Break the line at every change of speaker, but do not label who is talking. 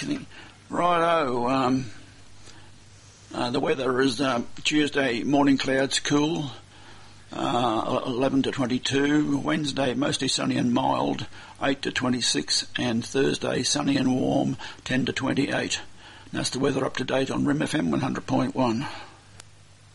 listening. Righto, the weather is Tuesday, morning clouds cool, 11 to 22. Wednesday, mostly sunny and mild, 8 to 26. And Thursday, sunny and warm, 10 to 28. That's the weather up to date on Rim FM 100.1.